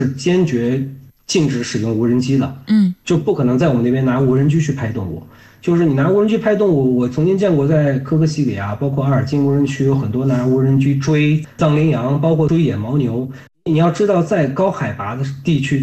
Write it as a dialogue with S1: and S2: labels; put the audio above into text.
S1: 坚决禁止使用无人机的，就不可能在我们那边拿无人机去拍动物。就是你拿无人机拍动物，我曾经见过在可可西里啊，包括阿尔金无人区有很多拿无人机追藏羚羊，包括追野牦牛。你要知道，在高海拔的地区